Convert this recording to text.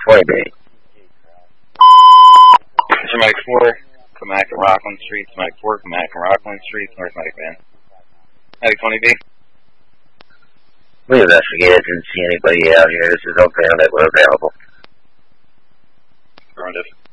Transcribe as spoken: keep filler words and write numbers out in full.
twenty B. Medic four, Comac and Rockland Streets, Medic four, Comac and Rockland Streets, North Medic Van. Medic twenty B. We investigated, didn't see anybody out here. This is okay that we're available. Affirmative.